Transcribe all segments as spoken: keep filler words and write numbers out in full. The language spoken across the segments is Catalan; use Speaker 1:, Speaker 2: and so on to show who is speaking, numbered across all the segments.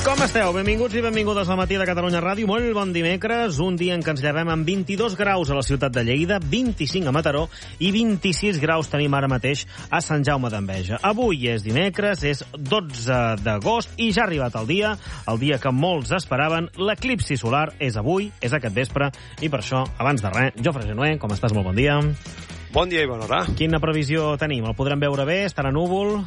Speaker 1: Com esteu? Benvinguts i benvingudes al Matí de Catalunya Ràdio. Molt bon dimecres, un dia en què ens llevem amb vint-i-dos graus a la ciutat de Lleida, vint-i-cinc a Mataró i vint-i-sis graus tenim ara mateix a Sant Jaume d'Enveja. Avui és dimecres, és dotze d'agost i ja ha arribat el dia, el dia que molts esperaven. L'eclipsi solar és avui, és aquest vespre, i per això, abans de res, Jofre Genuer, com estàs? Molt bon dia.
Speaker 2: Bon dia i bona hora.
Speaker 1: Quina previsió tenim? El podrem veure bé? Estarà núvol?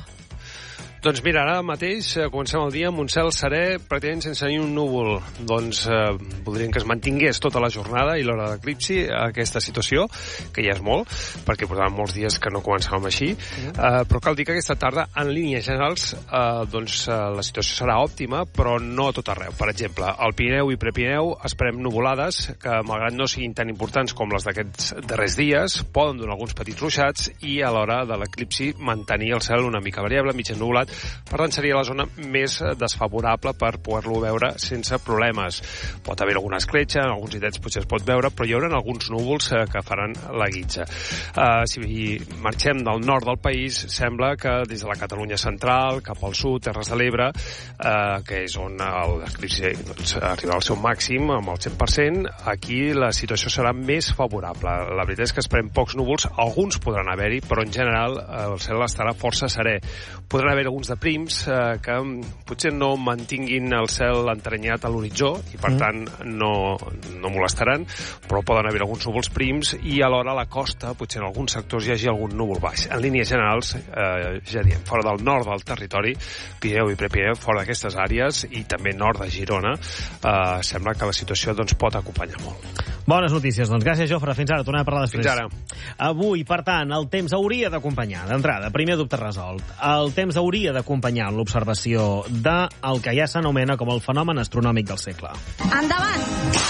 Speaker 2: Doncs mira, ara mateix eh, comencem el dia amb un cel serè pràcticament sense ni un núvol. Doncs eh, voldríem que es mantingués tota la jornada i l'hora d'eclipsi aquesta situació, que ja és molt, perquè portàvem molts dies que no començàvem així, eh, però cal dir que aquesta tarda, en línies generals, eh, doncs eh, la situació serà òptima, però no a tot arreu. Per exemple, al Pirineu i Prepirineu esperem nuvolades que, malgrat no siguin tan importants com les d'aquests darrers dies, poden donar alguns petits ruixats i a l'hora de l'eclipsi mantenir el cel una mica variable, mig ennuvolat. Per tant, seria la zona més desfavorable per poder-lo veure sense problemes. Pot haver alguna escletxa, en alguns indrets potser es pot veure, però hi haurà alguns núvols eh, que faran la guitza. Uh, si marxem del nord del país, sembla que des de la Catalunya central cap al sud, Terres de l'Ebre, uh, que és on l'eclipsi doncs, arribarà al seu màxim, amb el cent per cent, aquí la situació serà més favorable. La veritat és que esperem pocs núvols, alguns podran haver-hi, però en general el cel estarà força serè. Podran haver alguns de prims eh, que potser no mantinguin el cel entrenyat a l'horitzó i per tant no, no molestaran, però poden haver alguns núvols prims i alhora a la costa potser en alguns sectors hi hagi algun núvol baix. En línies generals, eh, ja diem, fora del nord del territori, Pirineu i Prepirineu, fora d'aquestes àrees i també nord de Girona, eh, sembla que la situació doncs, pot acompanyar molt.
Speaker 1: Bones notícies, doncs gràcies, Jofre. Fins ara, tornem a parlar després.
Speaker 2: Fins ara.
Speaker 1: Avui, per tant, el temps hauria d'acompanyar, d'entrada, primer dubte resolt, el temps hauria d'acompanyar l'observació del que ja s'anomena com el fenomen astronòmic del segle.
Speaker 3: Endavant!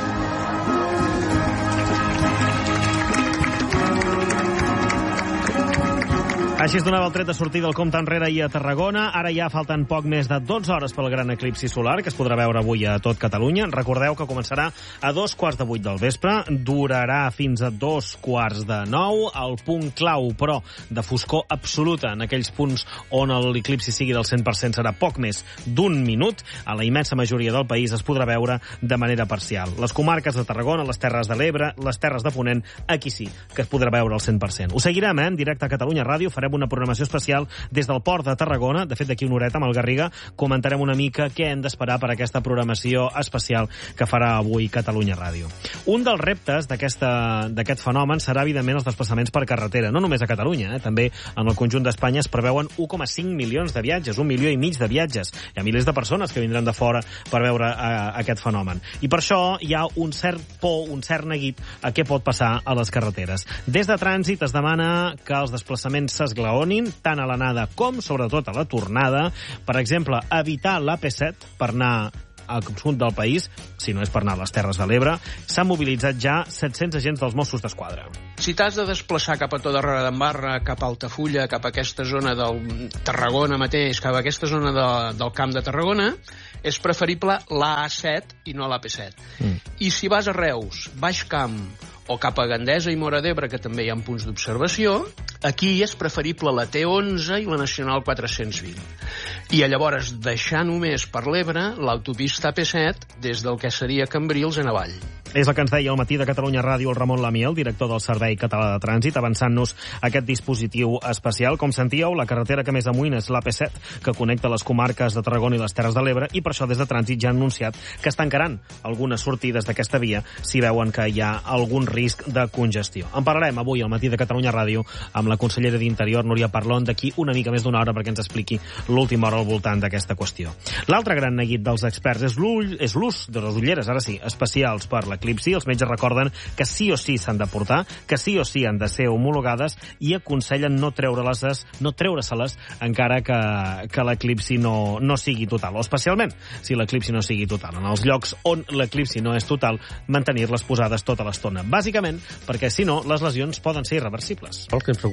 Speaker 1: Així es donava el tret de sortir del compte enrere ahir a Tarragona. Ara ja falten poc més de dotze hores pel gran eclipsi solar, que es podrà veure avui a tot Catalunya. Recordeu que començarà a dos quarts de vuit del vespre, durarà fins a dos quarts de nou. El punt clau, però, de foscor absoluta en aquells punts on l'eclipsi sigui del cent per cent serà poc més d'un minut. A la immensa majoria del país es podrà veure de manera parcial. Les comarques de Tarragona, les Terres de l'Ebre, les Terres de Ponent, aquí sí que es podrà veure al cent per cent. Ho seguirem, eh, en directe a Catalunya Ràdio. Farem una programació especial des del port de Tarragona. De fet, d'aquí una horeta amb el Garriga comentarem una mica què hem d'esperar per aquesta programació especial que farà avui Catalunya Ràdio. Un dels reptes d'aquest fenomen serà, evidentment, els desplaçaments per carretera. No només a Catalunya, eh? També en el conjunt d'Espanya es preveuen un coma cinc milions de viatges, un milió i mig de viatges. Hi ha milers de persones que vindran de fora per veure eh, aquest fenomen. I per això hi ha un cert por, un cert neguit a què pot passar a les carreteres. Des de Trànsit es demana que els desplaçaments s'esglaonin tant a l'anada com, sobretot, a la tornada. Per exemple, evitar l'A P set per anar al sud del país, si no és per anar a les Terres de l'Ebre. S'han mobilitzat ja set-cents agents dels Mossos d'Esquadra.
Speaker 4: Si t'has de desplaçar cap a Torredembarra, cap a Altafulla, cap a aquesta zona del Tarragona mateix, cap a aquesta zona de, del Camp de Tarragona, és preferible l'A A set i no l'A P set. Mm. I si vas a Reus, Baix Camp o cap a Gandesa i Móra d'Ebre, que també hi ha punts d'observació, aquí és preferible la T onze i la Nacional quatre-cents vint. I llavors deixar només per l'Ebre l'autopista A P set des del que seria Cambrils en avall.
Speaker 1: És el que ens deia al Matí de Catalunya Ràdio el Ramon Lamiel, director del Servei Català de Trànsit, avançant-nos aquest dispositiu especial. Com sentíeu, la carretera que més amunt és l'A P set, que connecta les comarques de Tarragona i les Terres de l'Ebre, i per això des de Trànsit ja han anunciat que es tancaran algunes sortides d'aquesta via si veuen que hi ha algun risc de congestió. En parlarem avui al Matí de Catalunya Ràdio amb la consellera d'Interior, Núria Parlon, d'aquí una mica més d'una hora perquè ens expliqui l'última hora al voltant d'aquesta qüestió. L'altre gran neguit dels experts és l'ús de les ulleres, ara sí, especials per l'eclipsi. Els metges recorden que sí o sí s'han de portar, que sí o sí han de ser homologades i aconsellen no treure-les, no treure-se-les encara que, que l'eclipsi no, no sigui total, o especialment si l'eclipsi no sigui total. En els llocs on l'eclipsi no és total, mantenir-les posades tota l'estona. Bàsicament perquè, si no, les lesions poden ser irreversibles.
Speaker 5: El que ens preocupa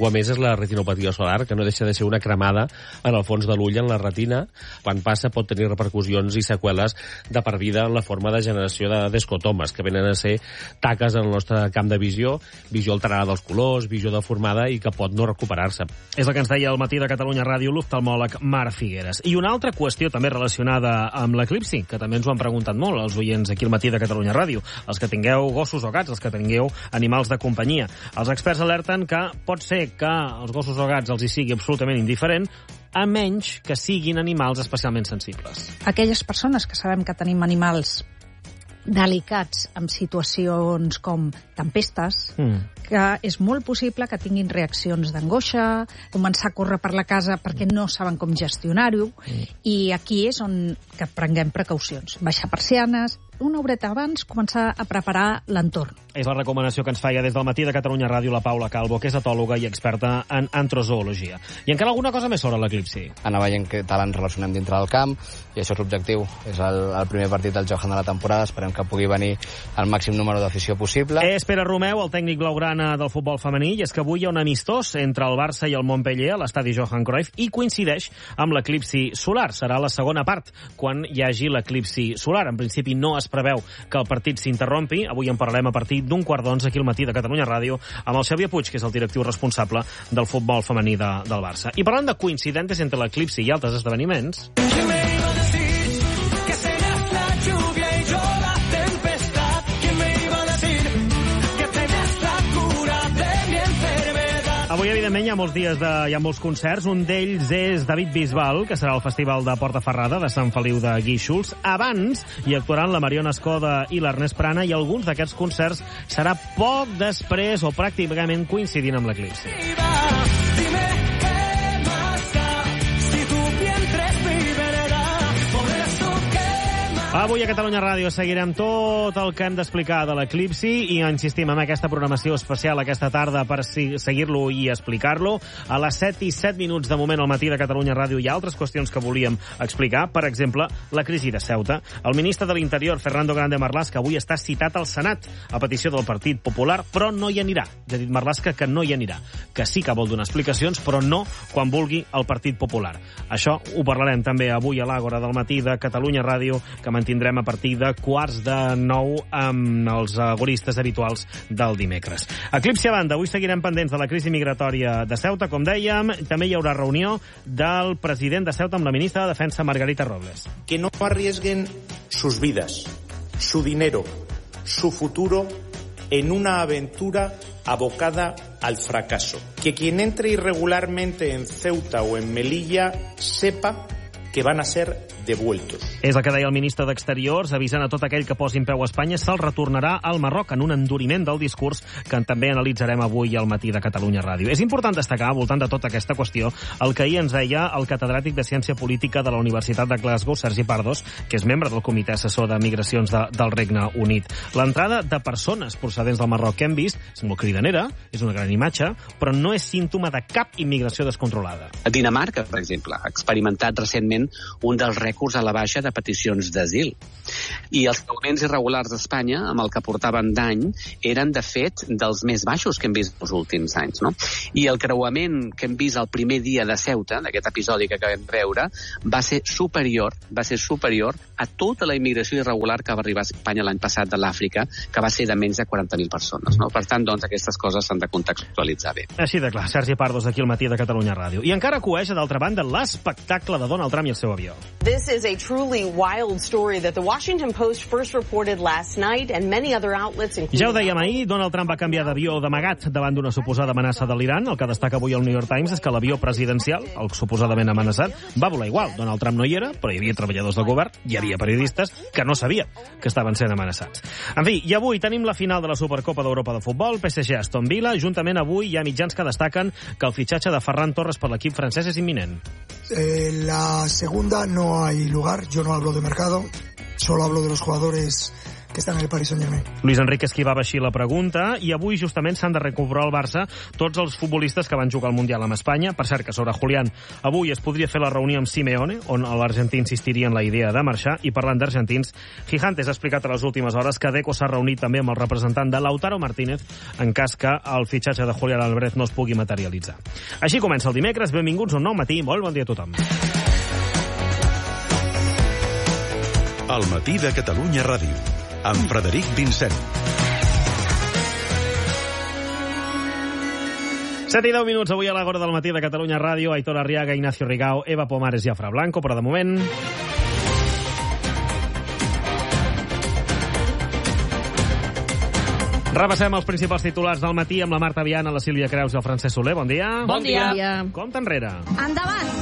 Speaker 3: preocupa més és la retinopatia solar, que no deixa de ser una cremada en el fons de l'ull, en la retina. Quan passa pot tenir repercussions i seqüeles de per vida en la forma de generació de d'escotomes, que venen a ser taques en el nostre camp de visió, visió alterada dels colors, visió deformada i que pot no recuperar-se.
Speaker 1: És el que ens deia al matí de Catalunya Ràdio l'oftalmòleg Marc Figueres. I una altra qüestió també relacionada amb l'eclipsi, que també ens ho han preguntat molt els oients aquí al matí de Catalunya Ràdio, els que tingueu gossos o gats, els que tingueu animals de companyia. Els experts alerten que pot ser que els gossos o gats els hi sigui absolutament indiferent, a menys que siguin animals especialment sensibles.
Speaker 5: Aquelles persones que sabem que tenim animals delicats en situacions com tempestes, mm. que és molt possible que tinguin reaccions d'angoixa, començar a córrer per la casa perquè no saben com gestionar-ho, mm. i aquí és on que prenguem precaucions. Baixar persianes, una horeta abans començar a preparar l'entorn.
Speaker 1: És la recomanació que ens feia des del matí de Catalunya Ràdio la Paula Calvo, que és etòloga i experta en antrozoologia. I encara alguna cosa més sobre l'eclipsi?
Speaker 6: Anar veient què tal ens relacionem dintre del camp, i això és l'objectiu. És el, el primer partit del Johan de la temporada, esperem que pugui venir el màxim número d'afició possible.
Speaker 1: És Pere Romeu, el tècnic blaugrana del futbol femení, i és que avui hi ha un amistós entre el Barça i el Montpellier a l'estadi Johan Cruyff i coincideix amb l'eclipsi solar. Serà la segona part, quan hi hagi l'eclipsi solar. En principi no es preveu que el partit s'interrompi. Avui en parlarem a partir d'un quart d'onze aquí al matí de Catalunya Ràdio amb el Xavier Puig, que és el directiu responsable del futbol femení de, del Barça. I parlant de coincidències entre l'eclipsi i altres esdeveniments... Avui, evidentment, hi ha molts dies de... hi ha molts concerts. Un d'ells és David Bisbal, que serà al Festival de Portaferrada de Sant Feliu de Guíxols. Abans hi actuaran la Mariona Escoda i l'Ernest Prana, i alguns d'aquests concerts serà poc després o pràcticament coincidint amb l'eclipsi. Avui a Catalunya Ràdio seguirem tot el que hem d'explicar de l'eclipsi i insistim en aquesta programació especial aquesta tarda per seguir-lo i explicar-lo. A les set i set minuts de moment al matí de Catalunya Ràdio hi ha altres qüestions que volíem explicar. Per exemple, la crisi de Ceuta. El ministre de l'Interior, Fernando Grande Marlaska, avui està citat al Senat a petició del Partit Popular, però no hi anirà. Ja ha dit Marlaska que no hi anirà, que sí que vol donar explicacions, però no quan vulgui el Partit Popular. Això ho parlarem també avui a l'Àgora del matí de Catalunya Ràdio, que tindrem a partir de quarts de nou amb els agoristes habituals del dimecres. Eclipsi a banda, avui seguirem pendents de la crisi migratòria de Ceuta, com dèiem. També hi haurà reunió del president de Ceuta amb la ministra de Defensa, Margarita Robles.
Speaker 7: Que no arriesguen sus vidas, su dinero, su futuro en una aventura abocada al fracaso. Que quien entre irregularmente en Ceuta o en Melilla sepa que van a ser devueltos.
Speaker 1: És el que deia el ministre d'Exteriors, avisant a tot aquell que posi en peu a Espanya se'l retornarà al Marroc, en un enduriment del discurs que també analitzarem avui al matí de Catalunya Ràdio. És important destacar, voltant de tota aquesta qüestió, el que ahir ens deia el catedràtic de Ciència Política de la Universitat de Glasgow, Sergi Pardos, que és membre del Comitè Assessor de Migracions de, del Regne Unit. L'entrada de persones procedents del Marroc que hem vist és molt cridanera, és una gran imatge, però no és símptoma de cap immigració descontrolada.
Speaker 8: A Dinamarca, per exemple, ha experimentat recentment un dels rècords a la baixa de peticions d'asil. I els creuaments irregulars d'Espanya, amb el que portaven d'any, eren, de fet, dels més baixos que hem vist els últims anys. No? I el creuament que hem vist el primer dia de Ceuta, d'aquest episodi que acabem de veure, va ser superior, va ser superior a tota la immigració irregular que va arribar a Espanya l'any passat de l'Àfrica, que va ser de menys de quaranta mil persones. No? Per tant, doncs, aquestes coses s'han de contextualitzar bé.
Speaker 1: Així de clar, Sergi Pardos, aquí al matí de Catalunya Ràdio. I encara coeix, d'altra banda, l'espectacle de Donald Trump i el seu avió.
Speaker 9: This is a truly wild story that the Washington Post first reported last night and many other outlets including...
Speaker 1: Ja ho dèiem ahir, Donald Trump va canviar d'avió d'amagat davant d'una suposada amenaça de l'Iran. El que destaca avui el New York Times és que l'avió presidencial, el suposadament amenaçat, va volar igual. Donald Trump no hi era, però hi havia treballadors del govern, hi havia periodistes que no sabien que estaven sent amenaçats. En fi, i avui tenim la final de la Supercopa d'Europa de Futbol, P S G Aston Villa. Juntament avui hi ha mitjans que destaquen que el fitxatge de Ferran Torres per l'equip francès és imminent.
Speaker 10: Eh, la segunda no hay lugar, yo no hablo de mercado, solo hablo de los jugadores que están en el Paris Saint-Germain.
Speaker 1: Luis Enrique esquivava així la pregunta i avui justament s'han de recuperar al Barça tots els futbolistes que van jugar al Mundial amb Espanya. Per cert, que sobre Julián, avui es podria fer la reunió amb Simeone, on l'argentí insistiria en la idea de marxar, i parlant d'argentins, Gigantes ha explicat a les últimes hores que Deco s'ha reunit també amb el representant de Lautaro Martínez en cas que el fitxatge de Julián Álvarez no es pugui materialitzar. Així comença el dimecres. Benvinguts a un nou matí. Molt bon dia a tothom.
Speaker 11: El matí de Catalunya Ràdio, amb Frederic Vincent.
Speaker 1: set i deu minuts avui a l'Agora del matí de Catalunya Ràdio. Aitor Arriaga, Ignacio Rigao, Eva Pomares i Afra Blanco, però de moment... Repassem els principals titulars del matí amb la Marta Viana, la Sílvia Creus i el Francesc Soler. Bon dia.
Speaker 12: Bon dia.
Speaker 1: Compte enrere.
Speaker 12: Endavant.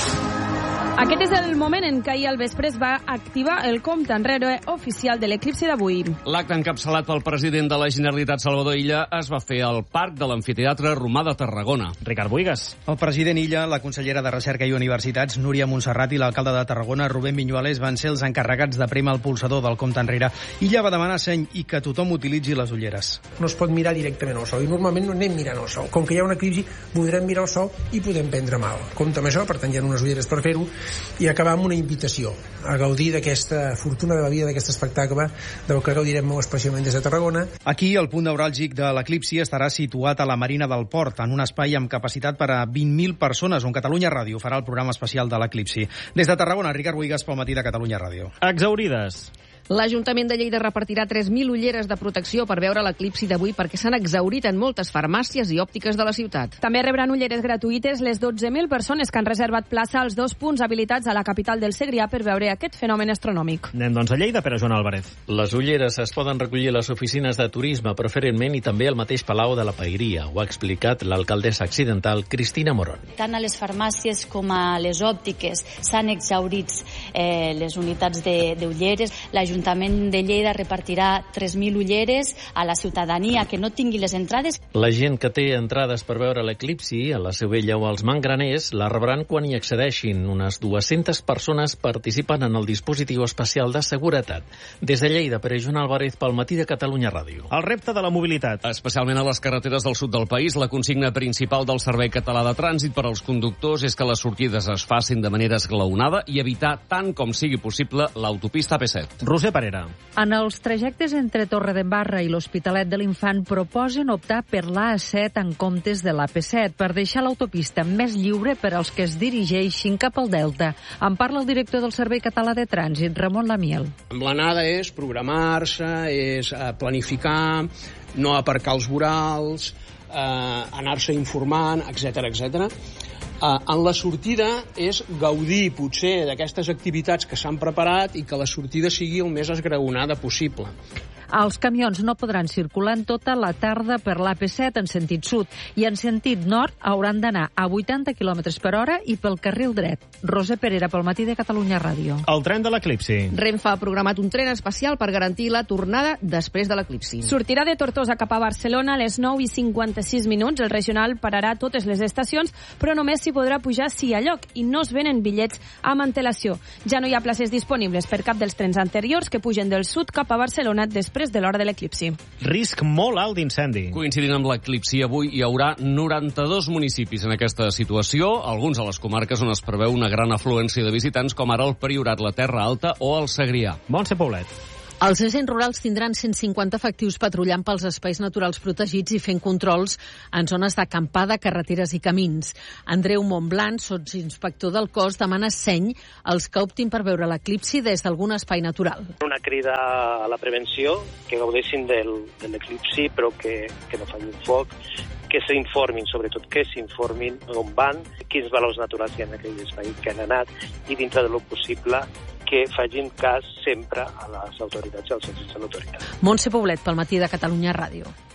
Speaker 12: Aquest és el moment en què ahir al vespre es va activar el compte enrere oficial de l'eclipsi d'avui.
Speaker 13: L'acte encapçalat pel president de la Generalitat, Salvador Illa, es va fer al Parc de l'Amfiteatre Romà de Tarragona.
Speaker 1: Ricard Buigas.
Speaker 14: El president Illa, la consellera de Recerca i Universitats, Núria Montserrat, i l'alcalde de Tarragona, Rubén Viñuales, van ser els encarregats de prémer el pulsador del compte enrere. Illa va demanar seny i que tothom utilitzi les ulleres.
Speaker 15: No es pot mirar directament al sol, i normalment no anem mirant al sol. Com que hi ha un eclipsi, podrem mirar al sol i podem prendre mal. Compte amb això, per tant hi ha unes ulleres per fer-ho, i acabar amb una invitació a gaudir d'aquesta fortuna de la vida, d'aquest espectacle del que gaudirem molt especialment des de Tarragona.
Speaker 14: Aquí el punt neuràlgic de l'eclipsi estarà situat a la Marina del Port, en un espai amb capacitat per a vint mil persones, on Catalunya Ràdio farà el programa especial de l'eclipsi. Des de Tarragona, Ricard Buigas pel matí de Catalunya Ràdio.
Speaker 1: Exaurides.
Speaker 16: L'Ajuntament de Lleida repartirà tres mil ulleres de protecció per veure l'eclipsi d'avui perquè s'han exaurit en moltes farmàcies i òptiques de la ciutat.
Speaker 12: També rebran ulleres gratuïtes les dotze mil persones que han reservat plaça als dos punts habilitats a la capital del Segrià per veure aquest fenomen astronòmic.
Speaker 1: Anem doncs a Lleida, Pere Joan Álvarez.
Speaker 17: Les ulleres es poden recollir a les oficines de turisme, preferentment, i també al mateix Palau de la Paeria. Ho ha explicat l'alcaldessa accidental Cristina Morón.
Speaker 18: Tant a les farmàcies com a les òptiques s'han exaurit eh, les unitats d'ulleres. L'Ajuntament L'Ajuntament de Lleida repartirà tres mil ulleres a la ciutadania que no tingui les entrades.
Speaker 17: La gent que té entrades per veure l'eclipsi a la Seu Vella o als Mangraners la rebran quan hi accedeixin. Unes dues-centes persones participen en el dispositiu especial de seguretat. Des de Lleida, Pere Joan Álvarez pel matí de Catalunya Ràdio.
Speaker 1: El repte de la mobilitat.
Speaker 13: Especialment a les carreteres del sud del país, la consigna principal del Servei Català de Trànsit per als conductors és que les sortides es facin de manera esglaonada i evitar tant com sigui possible l'autopista A P set.
Speaker 1: Roser Parera.
Speaker 5: En els trajectes entre Torredembarra i l'Hospitalet de l'Infant proposen optar per l'A A set en comptes de l'A P set per deixar l'autopista més lliure per als que es dirigeixin cap al Delta. En parla el director del Servei Català de Trànsit, Ramon Lamiel.
Speaker 4: L'anada és programar-se, és planificar, no aparcar els vorals, eh, anar-se informant, etcètera, etcètera. Uh, en la sortida és gaudir potser d'aquestes activitats que s'han preparat i que la sortida sigui el més esgraonada possible.
Speaker 5: Els camions no podran circular en tota la tarda per l'A P set en sentit sud i en sentit nord hauran d'anar a vuitanta quilòmetres per hora i pel carril dret. Roser Perera pel matí de Catalunya Ràdio.
Speaker 1: El tren de l'eclipsi.
Speaker 16: Renfe ha programat un tren especial per garantir la tornada després de l'eclipsi.
Speaker 12: Sortirà de Tortosa cap a Barcelona a les nou i cinquanta-sis minuts. El regional pararà a totes les estacions, però només s'hi podrà pujar si hi ha lloc i no es venen bitllets amb antelació. Ja no hi ha places disponibles per cap dels trens anteriors que pugen del sud cap a Barcelona després de l'hora de l'eclipsi.
Speaker 1: Risc molt alt d'incendi.
Speaker 13: Coincidint amb l'eclipsi, avui hi haurà noranta-dos municipis en aquesta situació, alguns a les comarques on es preveu una gran afluència de visitants, com ara el Priorat, la Terra Alta o el Segrià.
Speaker 1: Montse Poblet.
Speaker 16: Els agents rurals tindran cent cinquanta efectius patrullant pels espais naturals protegits i fent controls en zones d'acampada, carreteres i camins. Andreu Montblanc, sotsinspector del cos, demana seny als que optin per veure l'eclipsi des d'algun espai natural.
Speaker 19: Una crida a la prevenció, que gaudeixin del, de l'eclipsi, però que, que no facin foc, que s'informin, sobretot que s'informin on van, quins valors naturals hi ha en aquell espai que han anat i dintre de lo possible que facin cas sempre a les autoritats i als agents de l'autoritat.
Speaker 16: Montse Poblet pel matí de Catalunya Ràdio.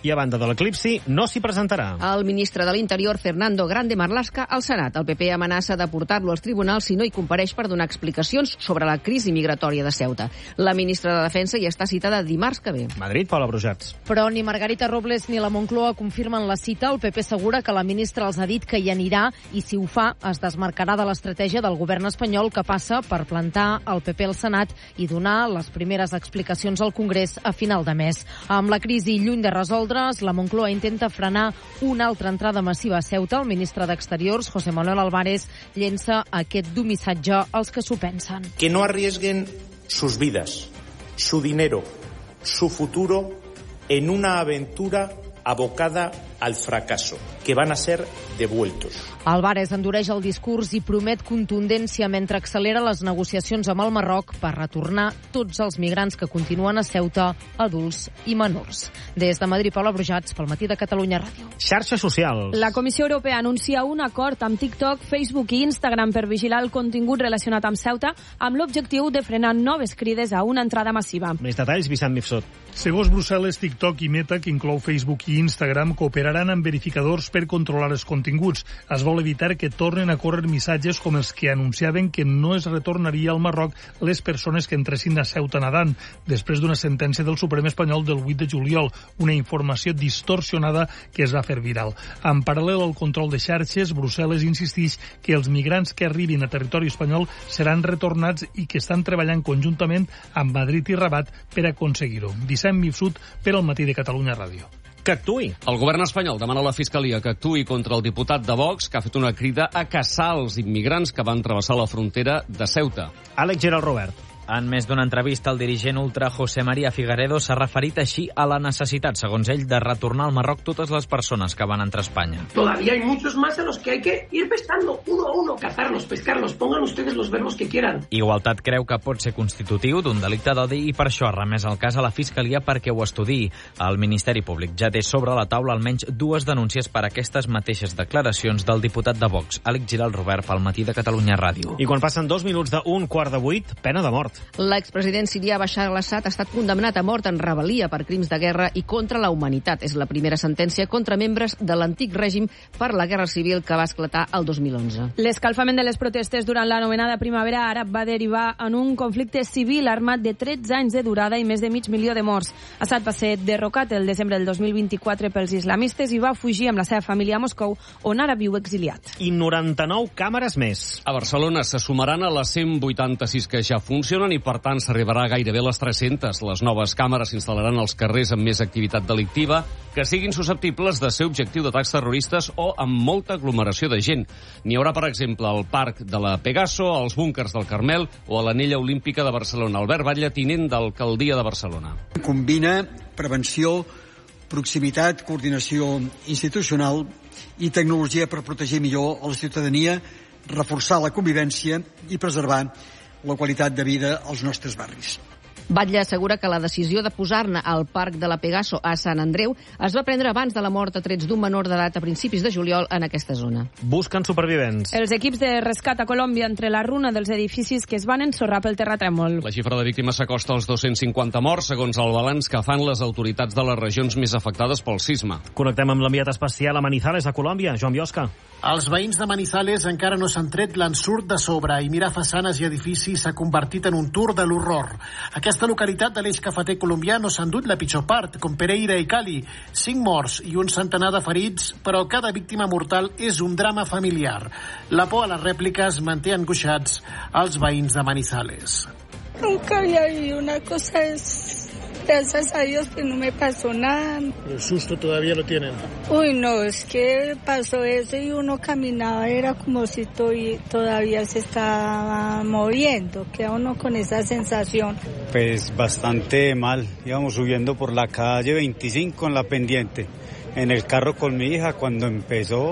Speaker 1: I a banda de l'eclipsi, no s'hi presentarà.
Speaker 10: El ministre de l'Interior, Fernando Grande Marlaska, al Senat. El P P amenaça de portar-lo als tribunals si no hi compareix per donar explicacions sobre la crisi migratòria de Ceuta. La ministra de Defensa hi està citada dimarts que ve.
Speaker 1: Madrid, Paula Brujats.
Speaker 16: Però ni Margarita Robles ni la Moncloa confirmen la cita. El P P assegura que la ministra els ha dit que hi anirà i, si ho fa, es desmarcarà de l'estratègia del govern espanyol que passa per plantar el P P al Senat i donar les primeres explicacions al Congrés a final de mes. Amb la crisi lluny de resoldre's, la Moncloa intenta frenar una altra entrada massiva a Ceuta. El ministre d'Exteriors, José Manuel Álvarez, llença aquest dur missatge als que s'ho pensen.
Speaker 7: Que no arriesguen sus vidas, su dinero, su futuro en una aventura abocada al fracaso, que van a ser devueltos.
Speaker 16: Álvarez endureix el discurs i promet contundència mentre accelera les negociacions amb el Marroc per retornar tots els migrants que continuen a Ceuta, adults i menors. Des de Madrid, Paula Brujats, pel Matí de Catalunya Ràdio.
Speaker 1: Xarxes socials.
Speaker 12: La Comissió Europea anuncia un acord amb TikTok, Facebook i Instagram per vigilar el contingut relacionat amb Ceuta amb l'objectiu de frenar noves crides a una entrada massiva.
Speaker 1: Més detalls, Vicent Mifsut.
Speaker 20: Segons Brussel·les, TikTok i Meta, que inclou Facebook i Instagram, cooperaran amb verificadors per controlar els continguts. Es vol evitar que tornen a córrer missatges com els que anunciaven que no es retornaria al Marroc les persones que entressin a Ceuta nedant, després d'una sentència del Suprem espanyol del vuit de juliol, una informació distorsionada que es va fer viral. En paral·lel al control de xarxes, Brussel·les insisteix que els migrants que arribin a territori espanyol seran retornats i que estan treballant conjuntament amb Madrid i Rabat per aconseguir-ho. Vicent Mifsut per al Matí de Catalunya Ràdio.
Speaker 1: Que actuï.
Speaker 13: El govern espanyol demana a la Fiscalia que actuï contra el diputat de Vox que ha fet una crida a caçar els immigrants que van travessar la frontera de Ceuta.
Speaker 1: Àlex Gerald Robert.
Speaker 21: En més d'una entrevista, el dirigent ultra José María Figueredo s'ha referit així a la necessitat, segons ell, de retornar al Marroc totes les persones que van entrar a Espanya.
Speaker 22: Todavía hay muchos más a los que hay que ir pescando uno a uno, cazarlos, pescarlos, pongan ustedes los verbos que quieran.
Speaker 21: Igualtat creu que pot ser constitutiu d'un delicte d'odi i per això ha remès el cas a la Fiscalia perquè ho estudiï. El Ministeri Públic ja té sobre la taula almenys dues denúncies per aquestes mateixes declaracions del diputat de Vox, Àlex Giral Robert, pel Matí de Catalunya Ràdio.
Speaker 1: I quan passen dos minuts d'un quart de vuit, pena de mort.
Speaker 10: L'expresident sirià Bashar al-Assad ha estat condemnat a mort en rebel·lia per crims de guerra i contra la humanitat. És la primera sentència contra membres de l'antic règim per la guerra civil que va esclatar el dos mil onze.
Speaker 12: L'escalfament de les protestes durant l'anomenada primavera àrab va derivar en un conflicte civil armat de tretze anys de durada i més de mig milió de morts. Assad va ser derrocat el desembre del dos mil vint-i-quatre pels islamistes i va fugir amb la seva família a Moscou, on ara viu exiliat.
Speaker 1: I noranta-nou càmeres més.
Speaker 13: A Barcelona se sumaran a les cent vuitanta-sis que ja funcionen i, per tant, s'arribarà gairebé a les tres-centes. Les noves càmeres s'instal·laran als carrers amb més activitat delictiva que siguin susceptibles de ser objectiu d'atacs terroristes o amb molta aglomeració de gent. N'hi haurà, per exemple, al Parc de la Pegaso, als búnkers del Carmel o a l'Anella Olímpica de Barcelona. Albert Batlle, tinent d'Alcaldia de Barcelona.
Speaker 23: Combina prevenció, proximitat, coordinació institucional i tecnologia per protegir millor a la ciutadania, reforçar la convivència i preservar la qualitat de vida als nostres barris.
Speaker 10: Batlle assegura que la decisió de posar-ne al Parc de la Pegaso a Sant Andreu es va prendre abans de la mort a trets d'un menor d'edat a principis de juliol en aquesta zona.
Speaker 1: Busquen supervivents.
Speaker 12: Els equips de rescat a Colòmbia entre la runa dels edificis que es van ensorrar pel terratrèmol.
Speaker 13: La xifra de víctimes s'acosta als dos-cents cinquanta morts, segons el balanç que fan les autoritats de les regions més afectades pel sisme.
Speaker 1: Connectem amb l'enviat especial a Manizales, a Colòmbia, Joan Biosca.
Speaker 24: Els veïns de Manizales encara no s'han tret l'ensurt de sobre i mirar façanes i edificis s'ha convertit en un tour de l'horror. Aquesta localitat de l'eix cafeter colombià no s'ha endut la pitjor part, com Pereira i Cali. Cinc morts i un centenar de ferits, però cada víctima mortal és un drama familiar. La por a les rèpliques manté angoixats els veïns de Manizales.
Speaker 25: Nunca había vivido una cosa es... Gracias a Dios que no me pasó nada.
Speaker 24: ¿El susto todavía lo tienen?
Speaker 25: Uy, no, es que pasó eso y uno caminaba, era como si todavía se estaba moviendo. Queda uno con esa sensación.
Speaker 26: Pues bastante mal. Íbamos subiendo por la calle veinticinco en la pendiente, en el carro con mi hija cuando empezó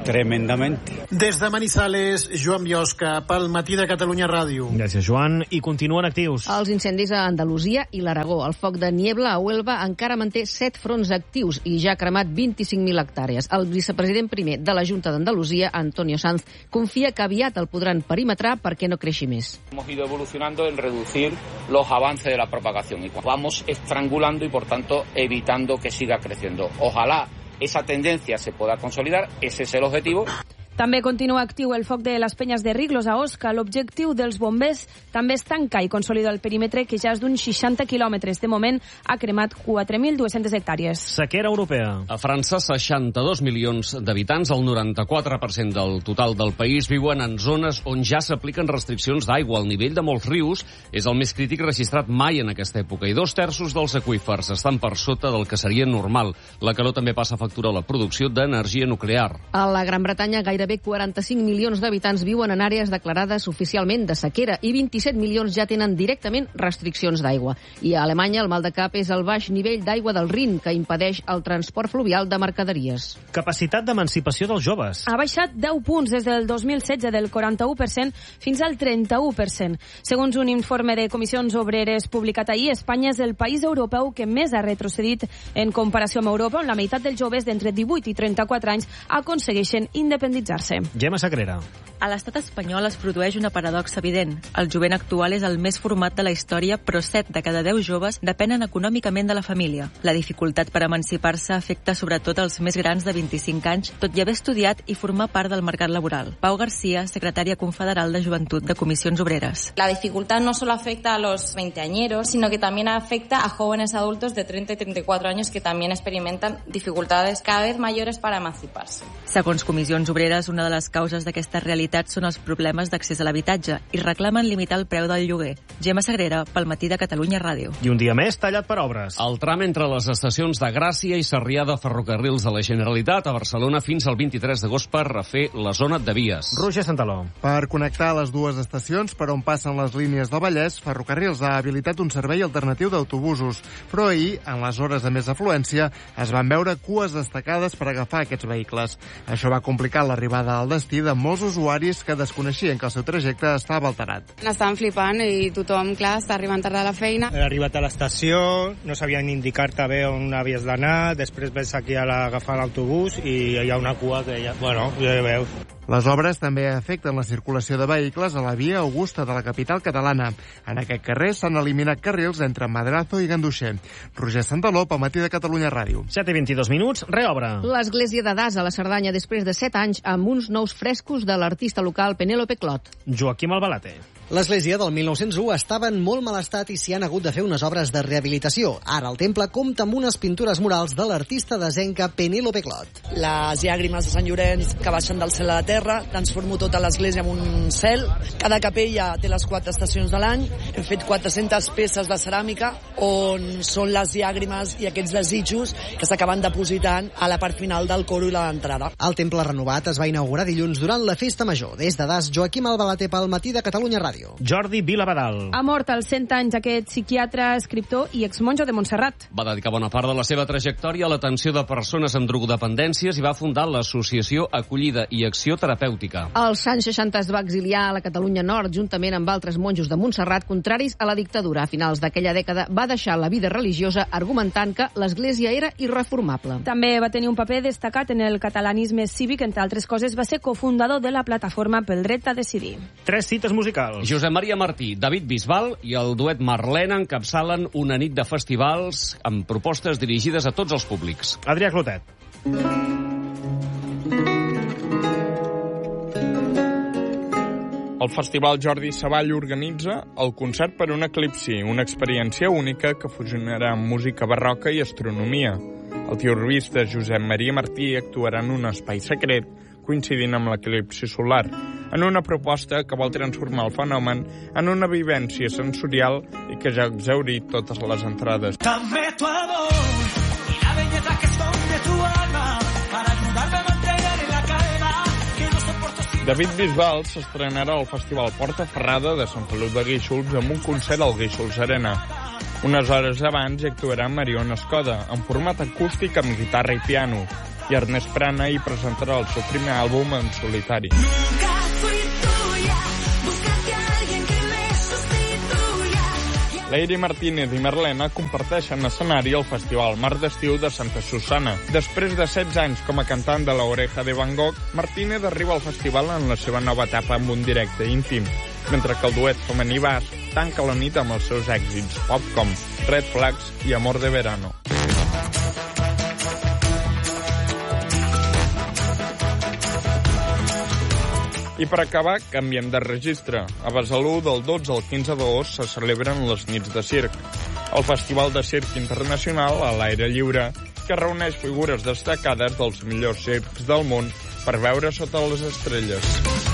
Speaker 26: tremendamente.
Speaker 24: Des de Manizales, Joan Biosca, pel Matí de Catalunya Ràdio.
Speaker 1: Gràcies, Joan. I continuen actius.
Speaker 10: Els incendis a Andalusia i l'Aragó. El foc de Niebla a Huelva encara manté set fronts actius i ja ha cremat vint-i-cinc mil hectàrees. El vicepresident primer de la Junta d'Andalusia, Antonio Sanz, confia que aviat el podran perimetrar perquè no creixi més.
Speaker 2: Hemos ido evolucionando en reducir los avances de la propagación y vamos estrangulando y, por tanto, evitando que siga creciendo. Ojalá esa tendencia se pueda consolidar, ese es el objetivo.
Speaker 12: També continua actiu el foc de les penyes de Riglos a Osca. L'objectiu dels bombers també és tancar i consolidar el perímetre, que ja és d'uns seixanta quilòmetres. De moment ha cremat quatre mil dues-centes hectàrees.
Speaker 1: Sequera europea.
Speaker 13: A França, seixanta-dos milions d'habitants, el noranta-quatre per cent del total del país, viuen en zones on ja s'apliquen restriccions d'aigua. El nivell de molts rius és el més crític registrat mai en aquesta època i dos terços dels aqüífers estan per sota del que seria normal. La calor també passa factura a la producció d'energia nuclear.
Speaker 10: A la Gran Bretanya, gairebé quaranta-cinc milions d'habitants viuen en àrees declarades oficialment de sequera i vint-i-set milions ja tenen directament restriccions d'aigua. I a Alemanya el mal de cap és el baix nivell d'aigua del Rin, que impedeix el transport fluvial de mercaderies.
Speaker 1: Capacitat d'emancipació dels joves.
Speaker 12: Ha baixat deu punts des del dos mil setze, del quaranta-u per cent fins al trenta-u per cent. Segons un informe de Comissions Obreres publicat ahir, Espanya és el país europeu que més ha retrocedit en comparació amb Europa, on la meitat dels joves d'entre divuit i trenta-quatre anys aconsegueixen independitzar.
Speaker 1: Gemma Sagrera.
Speaker 3: A l'estat espanyol es produeix una paradoxa evident. El jovent actual és el més format de la història, però set de cada deu joves depenen econòmicament de la família. La dificultat per emancipar-se afecta sobretot els més grans de vint-i-cinc anys, tot i haver estudiat i formar part del mercat laboral. Pau García, secretària confederal de Joventut de Comissions Obreres.
Speaker 6: La dificultad no solo afecta a los veinteañeros, sino que también afecta a jóvenes adultos de treinta y treinta y cuatro años que también experimentan dificultades cada vez mayores para emanciparse.
Speaker 3: Segons Comissions Obreres, una de les causes d'aquesta realitat són els problemes d'accés a l'habitatge i reclamen limitar el preu del lloguer. Gemma Sagrera, pel Matí de Catalunya Ràdio.
Speaker 1: I un dia més tallat per obres.
Speaker 13: El tram entre les estacions de Gràcia i Sarrià de Ferrocarrils de la Generalitat a Barcelona fins al vint-i-tres d'agost per refer la zona de vies.
Speaker 1: Roger Santaló.
Speaker 8: Per connectar les dues estacions per on passen les línies del Vallès, Ferrocarrils ha habilitat un servei alternatiu d'autobusos, però ahir, en les hores de més afluència, es van veure cues destacades per agafar aquests vehicles. Això va complicar l'arribada al destí de molts usuaris que desconeixien que el seu trajecte estava alterat.
Speaker 9: Estan flipant i tothom, clar, està arribant tard a la feina.
Speaker 11: He arribat a l'estació, no sabien indicar-te bé on havies d'anar, després ves aquí a la, agafar l'autobús i hi ha una cua que ja, bueno, ja veus.
Speaker 8: Les obres també afecten la circulació de vehicles a la via Augusta de la capital catalana. En aquest carrer s'han eliminat carrils entre Madrazo i Ganduxer. Roger Santaló, pel Matí de Catalunya Ràdio.
Speaker 1: set i vint-i-dos minuts, reobre.
Speaker 10: L'església de Das a la Cerdanya després de set anys amb uns nous frescos de l'artista local Penélope Clot.
Speaker 1: Joaquim Albalate.
Speaker 27: L'església del mil nou-cents u estava en molt mal estat i s'hi han hagut de fer unes obres de rehabilitació. Ara el temple compta amb unes pintures murals de l'artista desenca Penélope Clot.
Speaker 28: Les llàgrimes de Sant Llorenç que baixen del cel a la terra, transformo tota l'església en un cel. Cada capella té les quatre estacions de l'any. Hem fet quatre-centes peces de ceràmica on són les llàgrimes i aquests desitjos que s'acaben depositant a la part final del coro i l'entrada.
Speaker 27: El temple renovat es va inaugurar dilluns durant la festa major. Des de Das, Joaquim Albalate pel Matí de Catalunya Ràdio.
Speaker 1: Jordi Vilavadal.
Speaker 12: Ha mort als cent anys aquest psiquiatre, escriptor i exmonjo de Montserrat.
Speaker 13: Va dedicar bona part de la seva trajectòria a l'atenció de persones amb drogodependències i va fundar l'associació Acollida i Acció Terapèutica.
Speaker 10: Als anys seixanta es va exiliar a la Catalunya Nord juntament amb altres monjos de Montserrat contraris a la dictadura. A finals d'aquella dècada va deixar la vida religiosa argumentant que l'església era irreformable.
Speaker 12: També va tenir un paper destacat en el catalanisme cívic, entre altres coses va ser cofundador de la Plataforma pel Dret a Decidir.
Speaker 1: Tres cites musicals.
Speaker 13: Josep Maria Martí, David Bisbal i el duet Marlena encapçalen una nit de festivals amb propostes dirigides a tots els públics.
Speaker 1: Adrià Clotet.
Speaker 29: El Festival Jordi Savall organitza el concert per un eclipsi, una experiència única que fusionarà música barroca i astronomia. El teorista Josep Maria Martí actuarà en un espai secret coincidint amb l'eclipsi solar, en una proposta que vol transformar el fenomen en una vivència sensorial i que ja ha exhaurit totes les entrades.
Speaker 30: Dame tu amor y la belleza que esconde tu alma para ayudarme a mantener la calma que no soporto sin...
Speaker 29: David Bisbal s'estrenarà al Festival Porta Ferrada de Sant Feliu de Guíxols amb un concert al Guíxols Arena. Unes hores abans hi actuarà Mariona Escoda, en format acústic amb guitarra i piano. i Ernest Prana hi presentarà el seu primer àlbum en solitari. Leire Martínez i Merlena comparteixen escenari al Festival Mar d'Estiu de Santa Susana. Després de setze anys com a cantant de La Oreja de Van Gogh, Martínez arriba al festival en la seva nova etapa amb un directe íntim, mentre que el duet femení Bas tanca la nit amb els seus èxits pop com Red Flags i Amor de Verano. I per acabar, canviem de registre. A Besalú, del dotze al quinze d'agost, se celebren les nits de circ. El Festival de Circ Internacional a l'aire lliure, que reuneix figures destacades dels millors circs del món per veure sota les estrelles.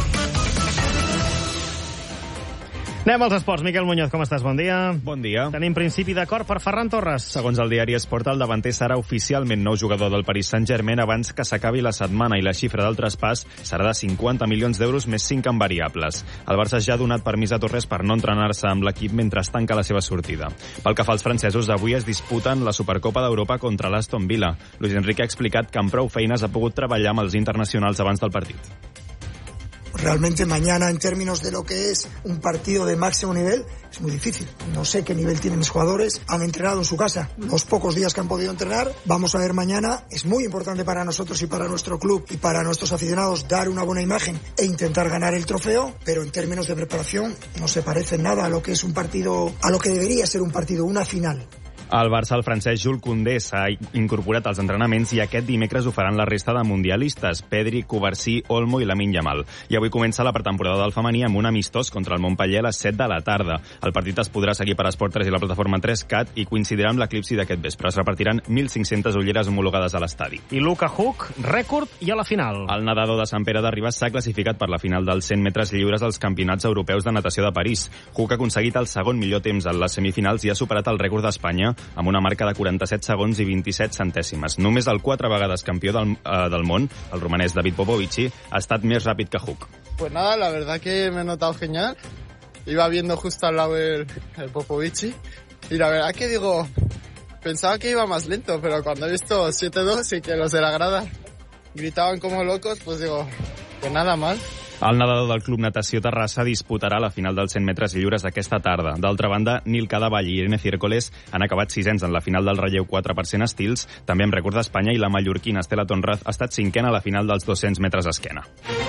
Speaker 1: Anem als esports. Miquel Muñoz, com estàs? Bon dia.
Speaker 4: Bon dia.
Speaker 1: Tenim principi d'acord per Ferran Torres.
Speaker 4: Segons el diari Esport, el davanter serà oficialment nou jugador del Paris Saint-Germain abans que s'acabi la setmana i la xifra del traspàs serà de cinquanta milions d'euros més cinc en variables. El Barça ja ha donat permís a Torres per no entrenar-se amb l'equip mentre es tanca la seva sortida. Pel que fa als francesos, avui es disputen la Supercopa d'Europa contra l'Aston Villa. Luis Enrique ha explicat que amb prou feines ha pogut treballar amb els internacionals abans del partit.
Speaker 5: Realmente mañana, en términos de lo que es un partido de máximo nivel, es muy difícil. No sé qué nivel tienen mis jugadores. Han entrenado en su casa los pocos días que han podido entrenar. Vamos a ver mañana. Es muy importante para nosotros y para nuestro club y para nuestros aficionados dar una buena imagen e intentar ganar el trofeo, pero en términos de preparación no se parece nada a lo que es un partido, a lo que debería ser un partido, una final.
Speaker 4: Al Barça, el francès Jules Koundé s'ha incorporat als entrenaments i aquest dimecres ho faran la resta de mundialistes, Pedri, Cubarsí, Olmo i Lamine Yamal. I avui comença la pretemporada del femení amb un amistós contra el Montpellier a les set de la tarda. El partit es podrà seguir per Esport tres i la plataforma tres cat i coincidirà amb l'eclipsi d'aquest vespre. Es repartiran mil cinc-centes ulleres homologades a l'estadi.
Speaker 1: I Luka Huk, rècord i a la final.
Speaker 4: El nedador de Sant Pere de Ribes s'ha classificat per la final dels cent metres lliures als Campionats Europeus de Natació de París. Huk ha aconseguit el segon millor temps en les semifinals i ha superat el rècord d'Espanya amb una marca de quaranta-set segons i vint-i-set centèsimes. Només el quatre vegades campió del, eh, del món, el romanès David Popovici, ha estat més ràpid que Huk.
Speaker 7: Pues nada, la verdad que me he notado genial. Iba viendo justo al lado el, el Popovici y la verdad que digo, pensaba que iba más lento, pero cuando he visto siete dos y que los de la grada gritaban como locos, pues digo, pues nada mal.
Speaker 4: El nedador del Club Natació Terrassa disputarà la final dels cent metres lliures d'aquesta tarda. D'altra banda, Nil Cadavall i Irene Ciércoles han acabat sisens en la final del relleu quatre per cent estils, també amb rècord d'Espanya, i la mallorquina Estela Tonraz ha estat cinquena a la final dels dos-cents metres esquena.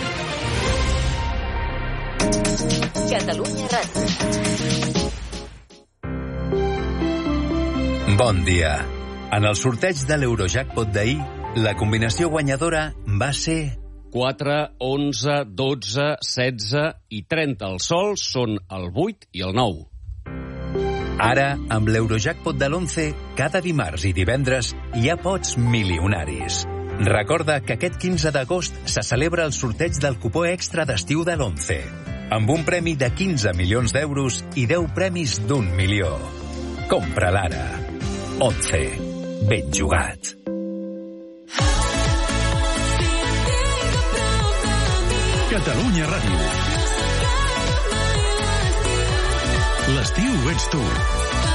Speaker 14: Catalunya Ràdio. Bon dia. En el sorteig de l'Eurojackpot d'ahir, la combinació guanyadora va ser
Speaker 13: quatre, onze, dotze, setze i trenta. Els sols són el vuit i el nou.
Speaker 14: Ara, amb l'Eurojackpot de l'onze, cada dimarts i divendres hi ha pots milionaris. Recorda que aquest quinze d'agost se celebra el sorteig del cupó extra d'estiu de l'onze, amb un premi de quinze milions d'euros i deu premis d'un milió. Compra l'ara. onze. Ben jugat.
Speaker 15: Catalunya Ràdio. L'estiu ets tu.